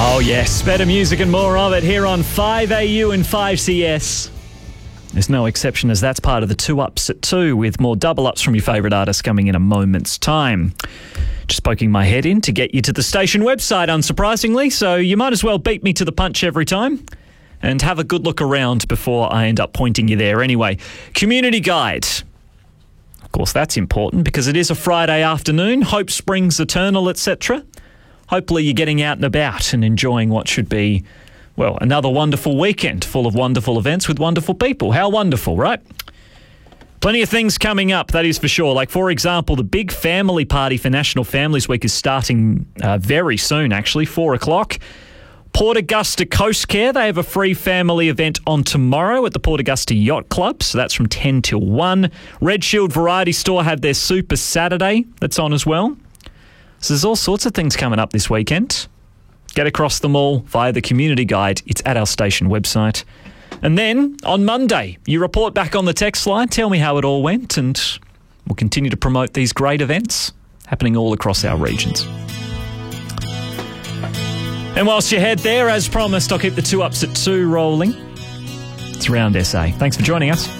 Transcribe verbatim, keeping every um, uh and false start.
Oh yes, better music and more of it here on five A U and five C S. There's no exception as that's part of the two ups at two, with more double ups from your favourite artists coming in a moment's time. Just poking my head in to get you to the station website, unsurprisingly, so you might as well beat me to the punch every time and have a good look around before I end up pointing you there anyway. Community Guide. Of course, that's important because it is a Friday afternoon, hope springs eternal, et cetera. Hopefully you're getting out and about and enjoying what should be, well, another wonderful weekend full of wonderful events with wonderful people. How wonderful, right? Plenty of things coming up, that is for sure. Like, for example, the big family party for National Families Week is starting uh, very soon, actually, four o'clock. Port Augusta Coast Care, they have a free family event on tomorrow at the Port Augusta Yacht Club, so that's from ten till one. Red Shield Variety Store have their Super Saturday that's on as well. So there's all sorts of things coming up this weekend. Get across them all via the Community Guide. It's at our station website. And then on Monday, you report back on the text line, tell me how it all went, and we'll continue to promote these great events happening all across our regions. And whilst you head there, as promised, I'll keep the two ups at two rolling. It's Round S A. Thanks for joining us.